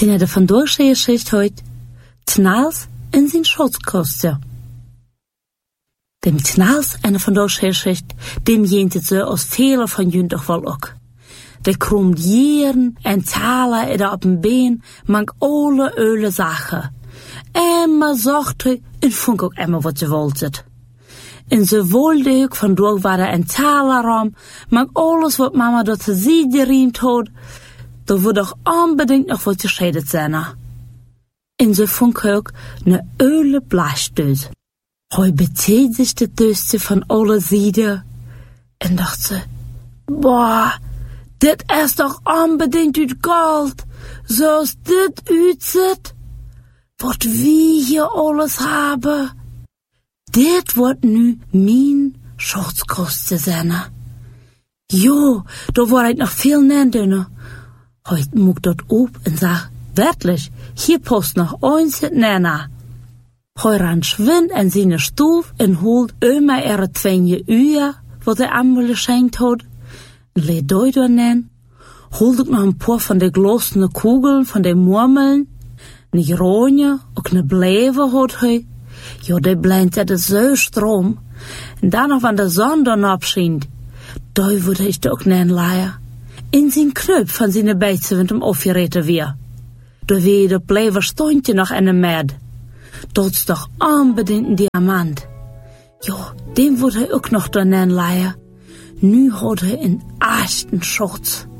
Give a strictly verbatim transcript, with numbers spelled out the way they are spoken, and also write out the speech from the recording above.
Tina de vandoor geschicht heute Tnals in zijn Schutzkoste. Dem Tnals eine vandoor geschicht, dem jentet ze als vele van jun toch wel ook. De kromt jeren en talen er op een been, mank alle öle zaken. Emma zocht hij en vond ook emma wat ze woltet. En ze wilde ook vandoor waar er een talenram, mank alles wat mama dat ze zie geriemt had, da wordt doch unbedingt nog wat gescheiden zijn. En ze vond ook ne öle blasdus. Hij beteed zich de duste van alle zijden en dacht ze, boah, dit is toch unbedingt uit goud, zoals dit uitziet. Wat wie hier alles hebben. Dit wordt nu mijn schutzkosten zijn. Jo, da wordt ik nog veel neer. Hij moet dat op en zegt, werkelijk, hier post nog eens het neer. Hij ran schwind en zijn stoel en holt immer er twee uur, wat hij allemaal geschenkt had. Leed door door nen. Holt ook nog een paar van de glossende kugelen van de murmeln. Een groene, ook een blijven had hij. Jo, die blendt er de zeustroom. En dan nog van de zon dan opschijnt. Daar wordt hij ook nen leien. In zijn knup van zijn beidse wind hem afgereten weer. Daar weer de blijven stondje nog in de med. Dat is toch unbedingt een diamant. Jo, dem wordt hij ook nog door nen leien. Nu had hij een echten schutz.